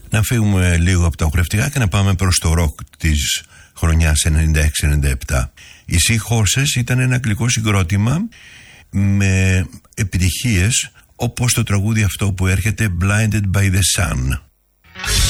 Να φύγουμε λίγο από τα χορευτικά και να πάμε προς το ροκ της χρονιάς 96-97. Οι Seahorses ήταν ένα αγγλικό συγκρότημα με επιτυχίες όπως το τραγούδι αυτό που έρχεται, Blinded by the Sun.